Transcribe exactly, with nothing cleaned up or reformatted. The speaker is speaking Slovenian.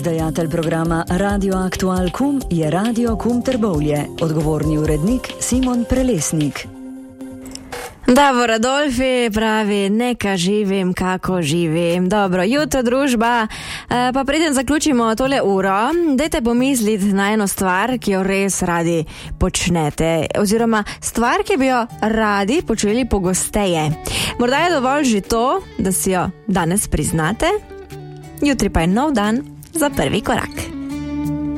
Izdajatelj programa Radio Aktual Kum je Radio Kum Trbovlje. Odgovorni urednik Simon Prelesnik. Davo Radolfi pravi, neka živim, kako živim. Dobro, jutro družba, e, pa preden zaključimo tole uro, dajte pomisliti na eno stvar, ki jo res radi počnete, oziroma stvar, ki bi jo radi počeli pogosteje. Morda je dovolj že to, da si jo danes priznate, jutri pa je nov dan za prvi korak.